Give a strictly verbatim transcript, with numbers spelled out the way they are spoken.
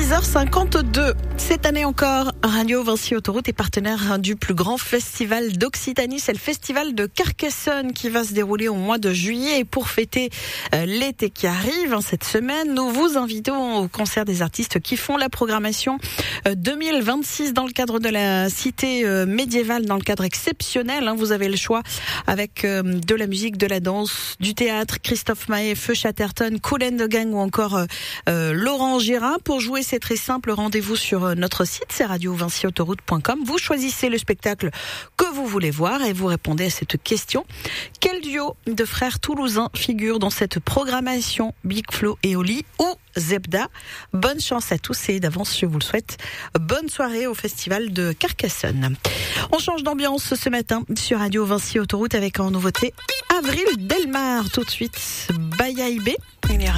six heures cinquante-deux. Cette année encore, Radio Vinci Autoroute est partenaire du plus grand festival d'Occitanie. C'est le festival de Carcassonne qui va se dérouler au mois de juillet. Et pour fêter euh, l'été qui arrive, hein, cette semaine, nous vous invitons au concert des artistes qui font la programmation euh, deux mille vingt-six dans le cadre de la cité euh, médiévale, dans le cadre exceptionnel. Hein, vous avez le choix avec euh, de la musique, de la danse, du théâtre, Christophe Maé, Feu Chatterton, Kool and the Gang ou encore euh, euh, Laurent Gérard. Pour jouer, c'est très simple. Rendez-vous sur notre site, c'est radio vinci autoroute point com. Vous choisissez le spectacle que vous voulez voir et vous répondez à cette question. Quel duo de frères toulousains figure dans cette programmation? Big Flo et Oli ou Zebda? Bonne chance à tous et d'avance, je vous le souhaite. Bonne soirée au festival de Carcassonne. On change d'ambiance ce matin sur Radio Vinci Autoroute avec en nouveauté Avril Delmar. Tout de suite, Bayaïbé.